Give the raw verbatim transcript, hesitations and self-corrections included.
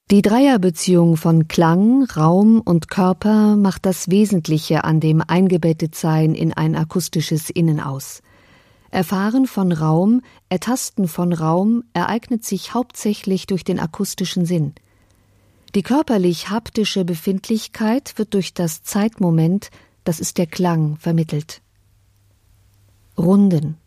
Die Dreierbeziehung von Klang, Raum und Körper macht das Wesentliche an dem Eingebettetsein in ein akustisches Innen aus. Erfahren von Raum, Ertasten von Raum ereignet sich hauptsächlich durch den akustischen Sinn. Die körperlich-haptische Befindlichkeit wird durch das Zeitmoment, das ist der Klang, vermittelt. Runden.